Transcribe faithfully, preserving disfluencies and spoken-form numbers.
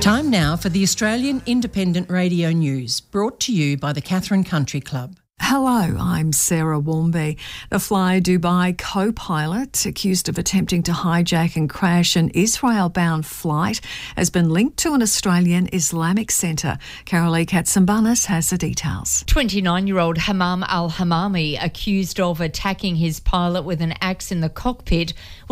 Time now for the Australian Independent Radio News, brought to you by the Catherine Country Club. Hello, I'm Sarah Warmby. The Fly Dubai co-pilot accused of attempting to hijack and crash an Israel-bound flight has been linked to an Australian Islamic centre. Carolee Katsambanis has the details. twenty-nine-year-old Hammam al-Hammami, accused of attacking his pilot with an axe in the cockpit,